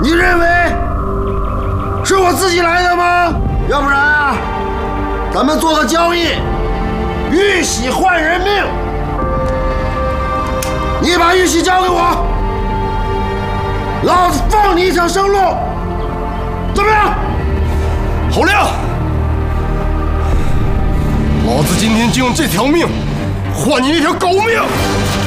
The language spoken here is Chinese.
你认为是我自己来的吗？要不然啊，咱们做个交易，玉玺换人命。你把玉玺交给我，老子放你一条生路，怎么样？ 侯亮，老子今天就用这条命换你那条狗命！